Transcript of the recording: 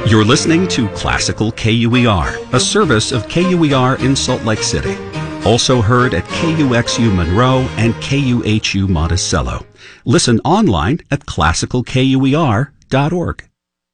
You're listening to Classical KUER, a service of KUER in Salt Lake City. Also heard at KUXU Monroe and KUHU Monticello. Listen online at classicalkuer.org.